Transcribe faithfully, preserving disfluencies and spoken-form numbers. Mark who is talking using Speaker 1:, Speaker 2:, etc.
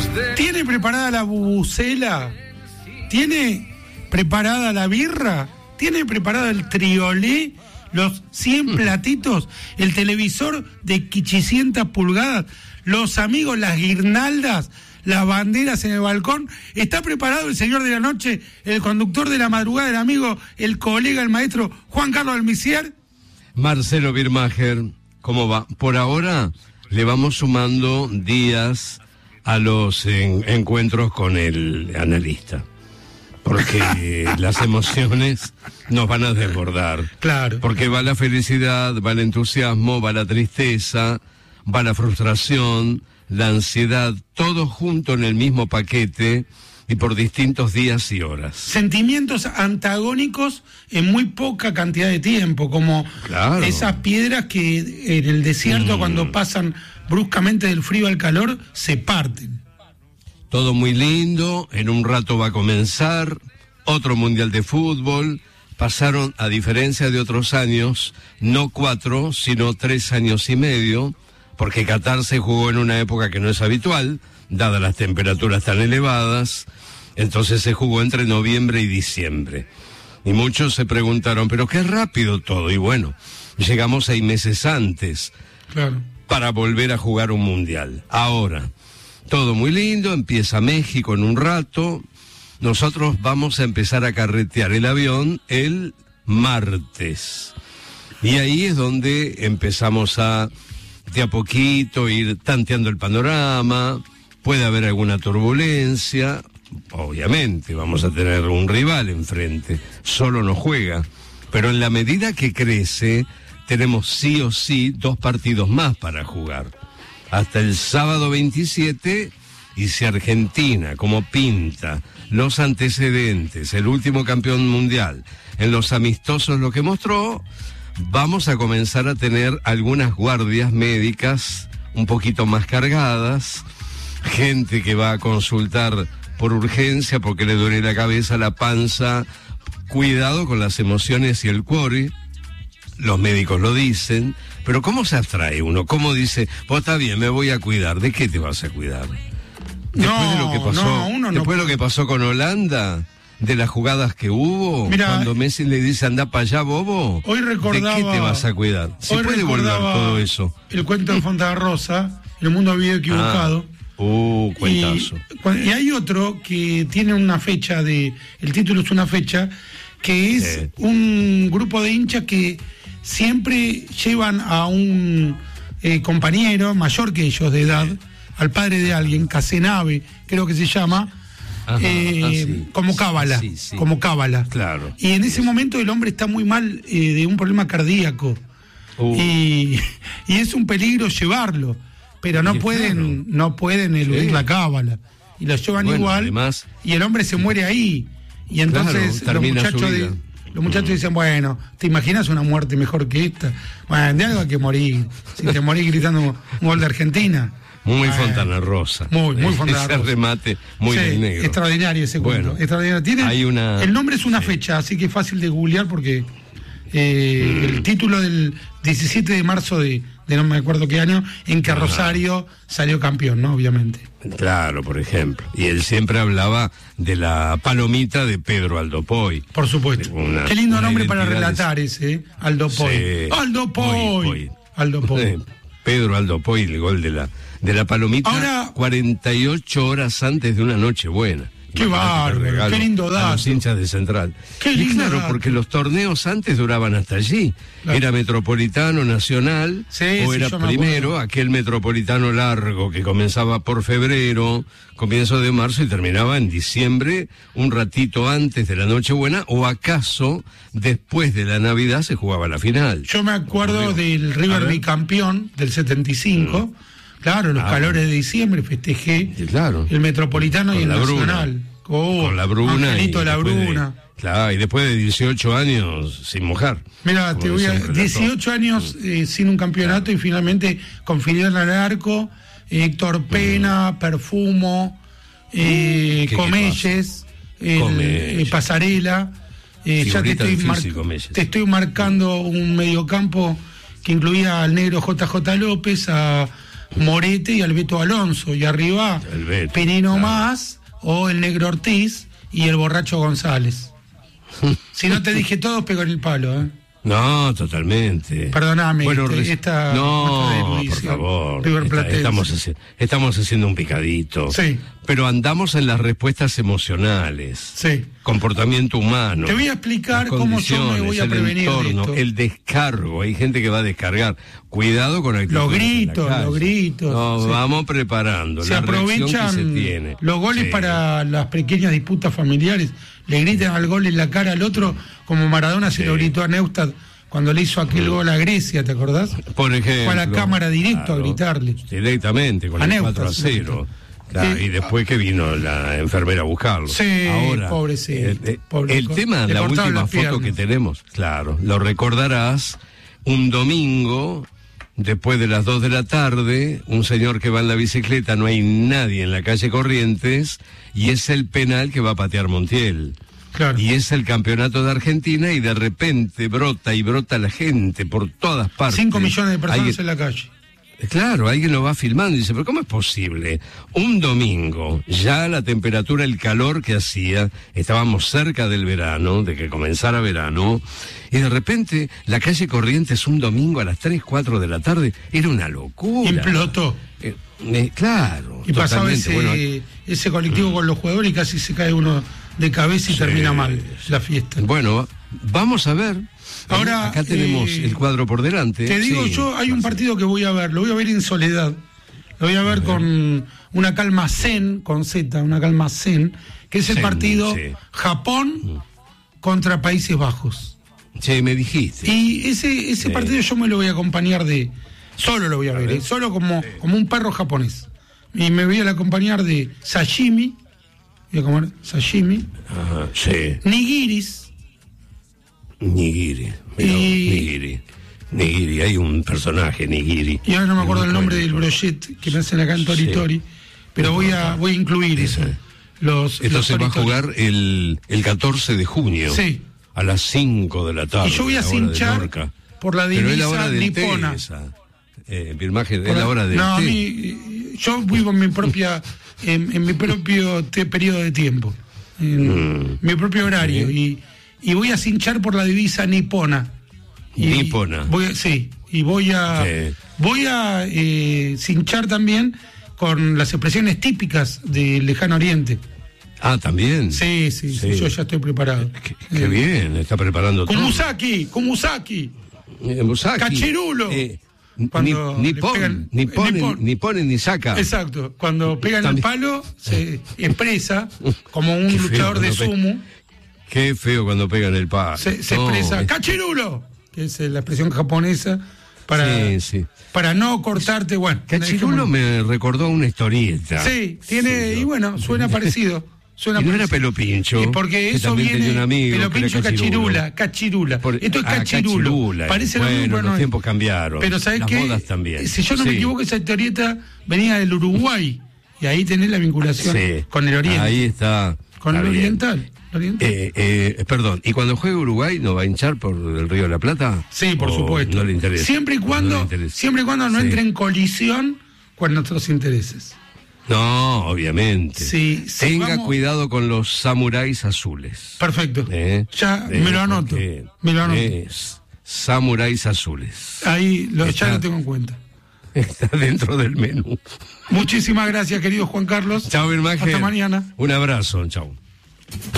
Speaker 1: ¿Tiene preparada la bubucela? ¿Tiene preparada la birra? ¿Tiene preparado el triolé? Los cien platitos, el televisor de quinientas pulgadas, los amigos, las guirnaldas, las banderas en el balcón. ¿Está preparado el señor de la noche, el conductor de la madrugada, el amigo, el colega, el maestro Juan Carlos Almiciar?
Speaker 2: Marcelo Birmacher, ¿cómo va? Por ahora le vamos sumando días a los en, encuentros con el analista, porque las emociones nos van a desbordar.
Speaker 1: Claro.
Speaker 2: Porque va la felicidad, va el entusiasmo, va la tristeza, va la frustración, la ansiedad, todo junto en el mismo paquete y por distintos días y horas.
Speaker 1: Sentimientos antagónicos en muy poca cantidad de tiempo, como
Speaker 2: claro.
Speaker 1: esas piedras que en el desierto mm. cuando pasan bruscamente del frío al calor se parten.
Speaker 2: Todo muy lindo, en un rato va a comenzar otro mundial de fútbol. Pasaron, a diferencia de otros años, no cuatro, sino tres años y medio, porque Qatar se jugó en una época que no es habitual, dadas las temperaturas tan elevadas, entonces se jugó entre noviembre y diciembre. Y muchos se preguntaron, pero qué rápido todo, y bueno, llegamos seis meses antes,
Speaker 1: claro,
Speaker 2: para volver a jugar un mundial. Ahora, todo muy lindo, empieza México en un rato. Nosotros vamos a empezar a carretear el avión el martes. Y ahí es donde empezamos a, de a poquito, ir tanteando el panorama. Puede haber alguna turbulencia. Obviamente, vamos a tener un rival enfrente. Solo no juega. Pero en la medida que crece, tenemos sí o sí dos partidos más para jugar. Hasta el sábado veintisiete, y si Argentina, como pinta, los antecedentes, el último campeón mundial, en los amistosos lo que mostró, vamos a comenzar a tener algunas guardias médicas un poquito más cargadas, gente que va a consultar por urgencia porque le duele la cabeza, la panza, cuidado con las emociones y el cuore. Los médicos lo dicen, pero ¿cómo se abstrae uno? ¿Cómo dice, vos está bien, me voy a cuidar? ¿De qué te vas a cuidar? Después
Speaker 1: no,
Speaker 2: de lo que pasó,
Speaker 1: no, uno
Speaker 2: después
Speaker 1: no...
Speaker 2: de lo que pasó con Holanda, de las jugadas que hubo,
Speaker 1: Mirá,
Speaker 2: cuando Messi le dice anda para allá, bobo,
Speaker 1: hoy recordaba,
Speaker 2: ¿de qué te vas a cuidar? Se puede volver todo eso.
Speaker 1: El cuento de Fontanarrosa, El mundo ha vivido equivocado.
Speaker 2: Ah, uh, cuentazo.
Speaker 1: Y, y hay otro que tiene una fecha de, el título es una fecha, que es
Speaker 2: sí.
Speaker 1: un grupo de hinchas que siempre llevan a un eh, compañero mayor que ellos de edad, sí. al padre de alguien, Casenave, creo que se llama, Ajá, eh, ah, sí. como cábala, sí, sí. como cábala.
Speaker 2: Claro.
Speaker 1: Y en ese momento el hombre está muy mal eh, de un problema cardíaco. Uh. Y, y es un peligro llevarlo, pero no pueden, claro. no pueden eludir sí. la cábala. Y lo llevan bueno, igual, además, y el hombre se muere ahí. Y entonces claro, los muchachos de, los muchachos mm. dicen, bueno, ¿te imaginas una muerte mejor que esta? Bueno, de algo hay que morir. Si te morís gritando un gol de Argentina.
Speaker 2: Muy
Speaker 1: eh,
Speaker 2: Fontanarrosa.
Speaker 1: Muy, muy Fontanarrosa.
Speaker 2: Ese remate muy
Speaker 1: sí,
Speaker 2: negro.
Speaker 1: Extraordinario ese cuento. Bueno, extraordinario. Tiene, hay una... El nombre es una sí. fecha, así que es fácil de googlear porque eh, mm. el título del diecisiete de marzo de, de no me acuerdo qué año, en que Ajá. Rosario salió campeón, ¿no? Obviamente.
Speaker 2: Claro, por ejemplo. Y él siempre hablaba de la palomita de Pedro Aldo Poy.
Speaker 1: Por supuesto. Una, qué lindo nombre para relatar
Speaker 2: de...
Speaker 1: ese, ¿eh? Aldo Poy. Sí. Aldo Poy. Poy. Aldo Poy.
Speaker 2: Pedro Aldo Poy, el gol de la de la palomita.
Speaker 1: Ahora,
Speaker 2: cuarenta y ocho horas antes de una noche buena.
Speaker 1: Qué bárbaro, qué lindo dato.
Speaker 2: A los hinchas de Central.
Speaker 1: Qué lindo
Speaker 2: y claro,
Speaker 1: dato.
Speaker 2: porque los torneos antes duraban hasta allí. Claro. Era Metropolitano, Nacional,
Speaker 1: sí,
Speaker 2: o
Speaker 1: sí,
Speaker 2: era primero aquel Metropolitano largo que comenzaba por febrero, comienzo de marzo y terminaba en diciembre, un ratito antes de la Nochebuena, o acaso después de la Navidad se jugaba la final.
Speaker 1: Yo me acuerdo del River bicampeón del setenta y cinco. Mm. Claro, los ah, calores de diciembre festejé
Speaker 2: claro.
Speaker 1: el Metropolitano con y el Nacional.
Speaker 2: Bruna. Oh, con la Bruna.
Speaker 1: Angelito la Bruna.
Speaker 2: De, claro, y después de dieciocho años sin mojar.
Speaker 1: Mira, te voy a dieciocho años eh, sin un campeonato claro. y finalmente con Fidel al arco, eh, Héctor Pena, mm. Perfumo, eh, Comelles, el, Comelles. Eh, Pasarela. Eh, ya te estoy, mar- te estoy marcando un mediocampo que incluía al negro J J López, a Morete y al Beto Alonso, y arriba
Speaker 2: El Beto,
Speaker 1: Penino
Speaker 2: claro.
Speaker 1: Más o el Negro Ortiz y el Borracho González. Si no te dije todo, pego en el palo, ¿eh?
Speaker 2: No, totalmente.
Speaker 1: Perdóname,
Speaker 2: Bueno,
Speaker 1: este-
Speaker 2: res-
Speaker 1: esta
Speaker 2: no,
Speaker 1: muestra de
Speaker 2: por
Speaker 1: erudición
Speaker 2: favor.
Speaker 1: riverplatense.
Speaker 2: Está- Estamos, haci- estamos haciendo un picadito.
Speaker 1: Sí.
Speaker 2: Pero andamos en las respuestas emocionales.
Speaker 1: Sí.
Speaker 2: Comportamiento humano.
Speaker 1: Te voy a explicar
Speaker 2: las
Speaker 1: cómo yo me
Speaker 2: condiciones,
Speaker 1: voy a
Speaker 2: el
Speaker 1: prevenir de
Speaker 2: entorno,
Speaker 1: esto.
Speaker 2: el descargo. Hay gente que va a descargar. Cuidado con actitudes
Speaker 1: Los
Speaker 2: en la
Speaker 1: gritos,
Speaker 2: calle.
Speaker 1: los gritos.
Speaker 2: Nos
Speaker 1: Sí.
Speaker 2: vamos preparando.
Speaker 1: Se
Speaker 2: la reacción
Speaker 1: aprovechan
Speaker 2: que se tiene.
Speaker 1: los goles
Speaker 2: Sí.
Speaker 1: para las pequeñas disputas familiares. Le gritan al gol en la cara al otro, como Maradona se
Speaker 2: Sí.
Speaker 1: lo gritó a Neustadt cuando le hizo aquel gol a Grecia, ¿te acordás?
Speaker 2: Por ejemplo.
Speaker 1: Fue a la cámara directo a gritarle.
Speaker 2: Directamente, con
Speaker 1: A
Speaker 2: el
Speaker 1: Neustadt,
Speaker 2: cuatro a cero. Claro,
Speaker 1: Sí.
Speaker 2: y después que vino la enfermera a buscarlo.
Speaker 1: Sí,
Speaker 2: Ahora,
Speaker 1: pobrecito,
Speaker 2: eh, eh,
Speaker 1: pobre,
Speaker 2: el tema,
Speaker 1: le
Speaker 2: la
Speaker 1: cortaron
Speaker 2: última
Speaker 1: las
Speaker 2: foto
Speaker 1: piernas.
Speaker 2: que tenemos, claro, lo recordarás, un domingo, después de las dos de la tarde, un señor que va en la bicicleta, no hay nadie en la calle Corrientes, y es el penal que va a patear Montiel.
Speaker 1: Claro.
Speaker 2: Y es el campeonato de Argentina y de repente brota y brota la gente por todas partes.
Speaker 1: Cinco millones de personas
Speaker 2: Alguien-
Speaker 1: en la calle.
Speaker 2: Claro, alguien lo va filmando y dice, pero ¿cómo es posible? Un domingo, ya la temperatura, el calor que hacía, estábamos cerca del verano, de que comenzara verano, y de repente la calle Corrientes un domingo a las tres, cuatro de la tarde, era una locura.
Speaker 1: Implotó.
Speaker 2: Eh, eh, claro.
Speaker 1: Y pasaba
Speaker 2: totalmente.
Speaker 1: ese,
Speaker 2: Bueno,
Speaker 1: ese colectivo con los jugadores y casi se cae uno de cabeza y
Speaker 2: Sí.
Speaker 1: termina mal la fiesta.
Speaker 2: bueno, vamos a ver.
Speaker 1: Ahora,
Speaker 2: acá tenemos
Speaker 1: eh,
Speaker 2: el cuadro por delante.
Speaker 1: Te digo,
Speaker 2: Sí.
Speaker 1: yo hay un partido que voy a ver, lo voy a ver en soledad, lo voy a ver con una calma zen, con Z, una calma zen, que es el
Speaker 2: Zen,
Speaker 1: partido
Speaker 2: sí.
Speaker 1: Japón contra Países Bajos.
Speaker 2: Sí, me dijiste.
Speaker 1: Y ese ese
Speaker 2: Sí.
Speaker 1: partido yo me lo voy a acompañar de, solo lo voy a, ver,
Speaker 2: ver.
Speaker 1: eh, solo como, como un perro japonés. Y me voy a acompañar de sashimi, voy a comer sashimi,
Speaker 2: Ajá, sí.
Speaker 1: nigiris,
Speaker 2: Nigiri. Mirá,
Speaker 1: Y-
Speaker 2: Nigiri. Nigiri, hay un personaje, Nigiri.
Speaker 1: y ahora no me acuerdo
Speaker 2: Muy
Speaker 1: el nombre del
Speaker 2: bueno.
Speaker 1: brochet que me hacen acá en Tori
Speaker 2: Sí.
Speaker 1: Tori, pero voy a voy a incluir eso. Los,
Speaker 2: Esto
Speaker 1: los
Speaker 2: se va a
Speaker 1: Tori Tori.
Speaker 2: jugar el, el catorce de junio.
Speaker 1: Sí.
Speaker 2: A las cinco de la tarde.
Speaker 1: Y yo voy a
Speaker 2: la hora de
Speaker 1: cinchar
Speaker 2: Lorca.
Speaker 1: por la
Speaker 2: Pero es la
Speaker 1: divisa
Speaker 2: hora del té
Speaker 1: nipona.
Speaker 2: esa. Eh, Pirmaje,
Speaker 1: Por
Speaker 2: es la hora del
Speaker 1: no, a
Speaker 2: té.
Speaker 1: mí, eh, yo vivo en mi propia, en, en mi propio te- periodo de tiempo, en
Speaker 2: Mm.
Speaker 1: mi propio horario, y, y voy a cinchar por la divisa nipona. Y
Speaker 2: Nipona.
Speaker 1: Voy a- sí, y voy a,
Speaker 2: Sí.
Speaker 1: voy a eh, cinchar también con las expresiones típicas del lejano oriente.
Speaker 2: Ah, también.
Speaker 1: Sí, sí, sí,
Speaker 2: Sí.
Speaker 1: yo ya estoy preparado.
Speaker 2: Qué, qué bien, está preparando todo.
Speaker 1: Kumusaki, Kumusaki.
Speaker 2: Eh, Musaki.
Speaker 1: Cachirulo.
Speaker 2: Eh,
Speaker 1: Cuando
Speaker 2: ni, ni,
Speaker 1: le
Speaker 2: pon-
Speaker 1: pegan-
Speaker 2: ni ponen,
Speaker 1: ni pon-
Speaker 2: ni ponen ni saca.
Speaker 1: Exacto, cuando pegan el
Speaker 2: También-
Speaker 1: palo se expresa como un
Speaker 2: Qué feo
Speaker 1: luchador de
Speaker 2: cuando pe-
Speaker 1: sumo,
Speaker 2: Qué feo cuando pegan el palo.
Speaker 1: se, se
Speaker 2: No,
Speaker 1: expresa
Speaker 2: es-
Speaker 1: ¡Cachirulo! Que es eh, la expresión japonesa para,
Speaker 2: Sí, sí.
Speaker 1: para no cortarte, bueno.
Speaker 2: Cachirulo
Speaker 1: dejémoslo.
Speaker 2: me recordó una historieta.
Speaker 1: Sí, tiene,
Speaker 2: Sí,
Speaker 1: y bueno, suena parecido. Suena
Speaker 2: Y no era
Speaker 1: parecido.
Speaker 2: Pelo Pincho,
Speaker 1: Y porque
Speaker 2: que
Speaker 1: eso
Speaker 2: también
Speaker 1: viene,
Speaker 2: tenía un amigo
Speaker 1: Pelo
Speaker 2: que era
Speaker 1: Pincho,
Speaker 2: Cachirulo.
Speaker 1: Cachirula, Cachirula.
Speaker 2: Por-
Speaker 1: Esto es
Speaker 2: ah,
Speaker 1: Cachirulo.
Speaker 2: Cachirula.
Speaker 1: Parece lo
Speaker 2: Bueno,
Speaker 1: mismo, pero
Speaker 2: los
Speaker 1: no es.
Speaker 2: tiempos cambiaron.
Speaker 1: Pero ¿sabes
Speaker 2: Las
Speaker 1: qué?
Speaker 2: modas también.
Speaker 1: Si yo no me
Speaker 2: Sí.
Speaker 1: equivoco, esa historieta venía del Uruguay. Y ahí tenés la vinculación
Speaker 2: Sí.
Speaker 1: con el Oriente.
Speaker 2: Ahí está.
Speaker 1: Con
Speaker 2: está
Speaker 1: el
Speaker 2: bien.
Speaker 1: oriental. el oriental.
Speaker 2: Eh, eh, perdón, ¿y cuando juegue Uruguay no va a hinchar por el Río de la Plata?
Speaker 1: Sí, por
Speaker 2: ¿O
Speaker 1: supuesto.
Speaker 2: No le interesa.
Speaker 1: Siempre y cuando,
Speaker 2: No le interesa.
Speaker 1: siempre y cuando no
Speaker 2: Sí.
Speaker 1: entre en colisión con nuestros intereses.
Speaker 2: No, obviamente.
Speaker 1: Sí, sí,
Speaker 2: Tenga
Speaker 1: vamos-
Speaker 2: cuidado con los samuráis azules.
Speaker 1: Perfecto.
Speaker 2: ¿Eh?
Speaker 1: Ya
Speaker 2: Eh,
Speaker 1: me lo anoto.
Speaker 2: porque
Speaker 1: Me lo anoto.
Speaker 2: es samuráis azules.
Speaker 1: Ahí lo,
Speaker 2: Está-
Speaker 1: ya lo tengo en cuenta.
Speaker 2: Está dentro del menú.
Speaker 1: Muchísimas gracias, querido Juan Carlos.
Speaker 2: Chao, Birmaje.
Speaker 1: Hasta mañana.
Speaker 2: Un abrazo, chao.